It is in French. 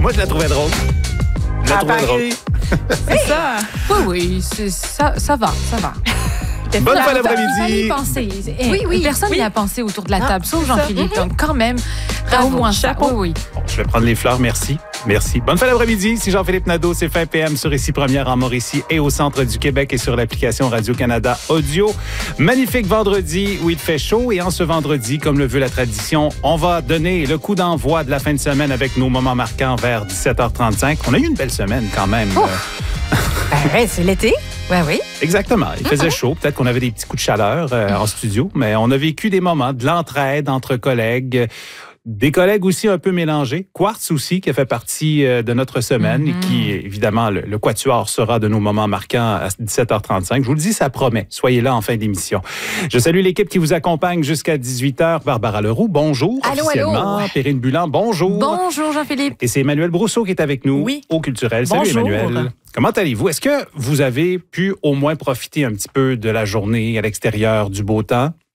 Moi, je la trouvais drôle. Je la trouvais drôle. C'est ça. Oui, ça va. Bonne fin Il d'après-midi. fallait y penser. Oui. Personne n'y a pensé autour de la table, sauf c'est ça. Jean-Philippe. Donc, quand même, au moins ça. Chapeau. Oui. Bon, je vais prendre les fleurs, merci. Merci. Bonne fin d'après-midi. C'est Jean-Philippe Nadeau. C'est fin PM sur Ici Première en Mauricie et au centre du Québec et sur l'application Radio-Canada Audio. Magnifique vendredi où il fait chaud. Et en ce vendredi, comme le veut la tradition, on va donner le coup d'envoi de la fin de semaine avec nos moments marquants vers 17h35. On a eu une belle semaine quand même. C'est l'été. Oui. Exactement. Il faisait chaud. Peut-être qu'on avait des petits coups de chaleur en studio, mais on a vécu des moments de l'entraide entre collègues. Des collègues aussi un peu mélangés. Quartz aussi, qui a fait partie de notre semaine et qui, évidemment, le quatuor sera de nos moments marquants à 17h35. Je vous le dis, ça promet. Soyez là en fin d'émission. Je salue l'équipe qui vous accompagne jusqu'à 18h. Barbara Leroux, bonjour. Allô. Officiellement. Perrine Bulan, bonjour. Bonjour, Jean-Philippe. Et c'est Emmanuel Brousseau qui est avec nous Oui. au Culturel. Salut Bonjour. Emmanuel. Comment allez-vous? Est-ce que vous avez pu au moins profiter un petit peu de la journée à l'extérieur, du beau temps?